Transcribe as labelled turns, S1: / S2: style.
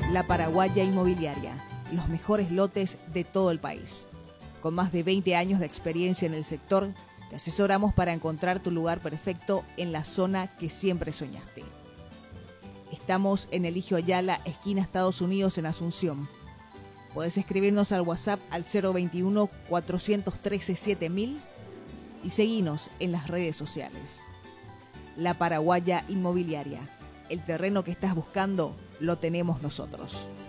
S1: La Paraguaya Inmobiliaria, los mejores lotes de todo el país. Con más de 20 años de experiencia en el sector, te asesoramos para encontrar tu lugar perfecto en la zona que siempre soñaste. Estamos en Eligio Ayala, esquina Estados Unidos, en Asunción. Podés escribirnos al WhatsApp al 021-413-7000 y seguinos en las redes sociales. La Paraguaya Inmobiliaria. El terreno que estás buscando lo tenemos nosotros.